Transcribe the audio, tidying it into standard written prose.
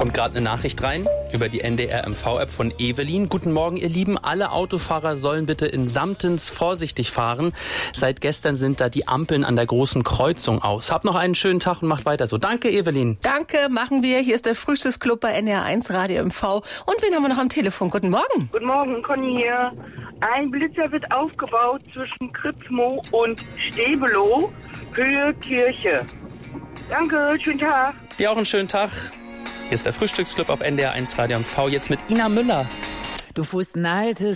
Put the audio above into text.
Kommt gerade eine Nachricht rein über die NDR-MV-App von Evelyn. Guten Morgen, ihr Lieben. Alle Autofahrer sollen bitte in Samtens vorsichtig fahren. Seit gestern sind da die Ampeln an der großen Kreuzung aus. Habt noch einen schönen Tag und macht weiter so. Danke, Evelyn. Danke, machen wir. Hier ist der Frühstücksclub bei NDR1 Radio MV. Und wen haben wir noch am Telefon? Guten Morgen. Guten Morgen, Conny hier. Ein Blitzer wird aufgebaut zwischen Kritzmo und Stebelow, Höhe Kirche. Danke, schönen Tag. Dir auch einen schönen Tag. Hier ist der Frühstücksclub auf NDR1 Radio MV. Jetzt mit Ina Müller. Du fußt ein altes